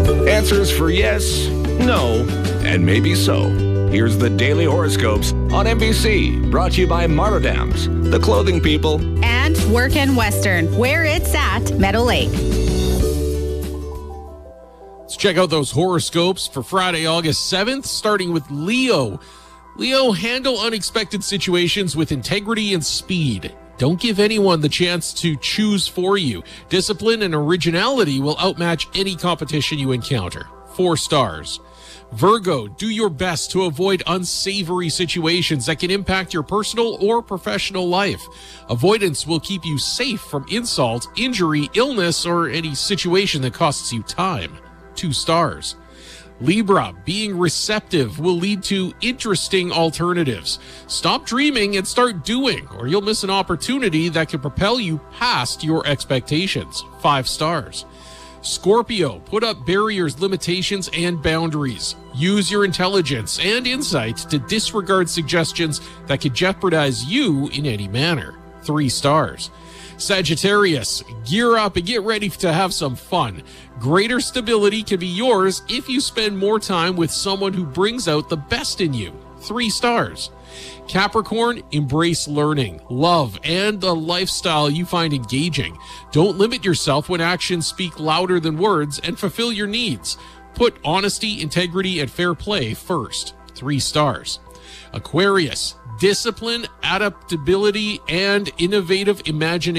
Answers for yes, no, and maybe so. Here's the Daily Horoscopes on NBC, brought to you by Martindams, the clothing people. And Work and Western, where it's at Meadow Lake. Let's check out those horoscopes for Friday, August 7th, starting with Leo. Leo, handle unexpected situations with integrity and speed. Don't give anyone the chance to choose for you. Discipline and originality will outmatch any competition you encounter. 4 stars. Virgo, do your best to avoid unsavory situations that can impact your personal or professional life. Avoidance will keep you safe from insult, injury, illness, or any situation that costs you time. 2 stars. Libra, being receptive will lead to interesting alternatives. Stop dreaming and start doing, or you'll miss an opportunity that can propel you past your expectations. 5 stars. Scorpio, put up barriers, limitations, and boundaries. Use your intelligence and insight to disregard suggestions that could jeopardize you in any manner. 3 stars. Sagittarius, gear up and get ready to have some fun. Greater stability can be yours if you spend more time with someone who brings out the best in you. 3 stars. Capricorn, embrace learning, love, and the lifestyle you find engaging. Don't limit yourself when actions speak louder than words, and fulfill your needs. Put honesty, integrity, and fair play first. 3 stars. Aquarius, discipline, adaptability, and innovative imagination